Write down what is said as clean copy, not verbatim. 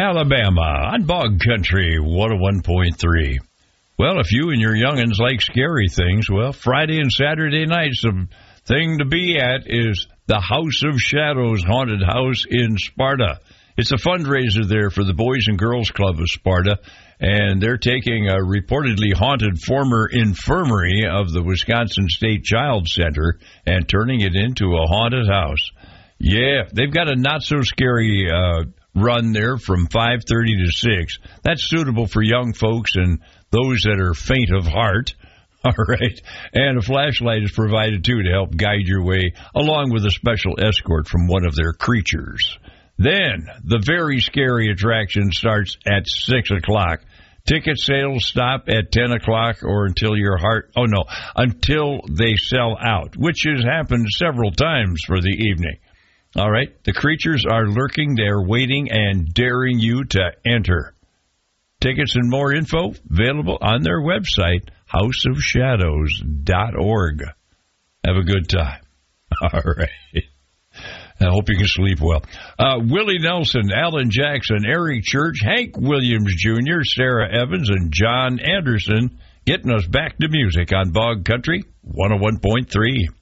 Alabama, on Bog Country 101.3. Well, if you and your youngins like scary things, well, Friday and Saturday nights, the thing to be at is the House of Shadows Haunted House in Sparta. It's a fundraiser there for the Boys and Girls Club of Sparta, and they're taking a reportedly haunted former infirmary of the Wisconsin State Child Center and turning it into a haunted house. Yeah, they've got a not-so-scary run there from 5:30 to 6. That's suitable for young folks and those that are faint of heart. All right. And a flashlight is provided, too, to help guide your way, along with a special escort from one of their creatures. Then, the very scary attraction starts at 6 o'clock. Ticket sales stop at 10 o'clock or until until they sell out, which has happened several times for the evening. All right. The creatures are lurking there, waiting and daring you to enter. Tickets and more info available on their website, houseofshadows.org. Have a good time. All right. I hope you can sleep well. Willie Nelson, Alan Jackson, Eric Church, Hank Williams Jr., Sarah Evans, and John Anderson getting us back to music on Bog Country 101.3.